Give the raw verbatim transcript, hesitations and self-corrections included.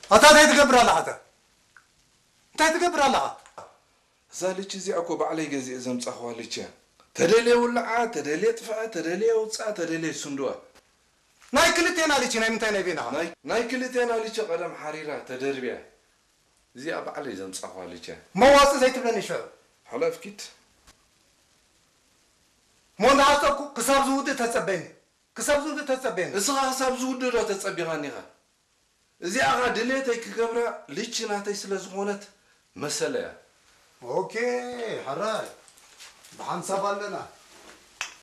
أتا ده يتقبر الله هذا أنت يتقبر الله زالك زي أكو بعلي جزء زمت أخوالك تدلي ولا تدلي طفأ تدلي وتصع تدلي صندوق ناي كلتين عليك ناي متى نبينها ناي ناي كلتين عليك قدم حريرة تدربيا زي أبو علي زمت أخوالك ما واصل زي تبلني شو حلاف كيت مو نعطيكوا كسر زود تتصبين كسر زود تتصبين إصغى كسر زود لا تتصبيغانيها زي أغا دليتك كبرة ليش ناتي سلزغونت مسألة اوكي حراي بحنسب لنا